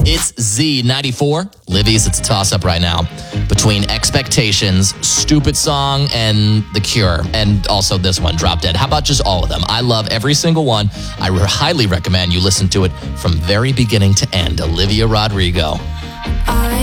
It's Z94. Livy's, it's a toss-up right now between Expectations, Stupid Song, and The Cure. And also this one, Drop Dead. How about just all of them? I love every single one. I highly recommend you listen to it from very beginning to end. Olivia Rodrigo.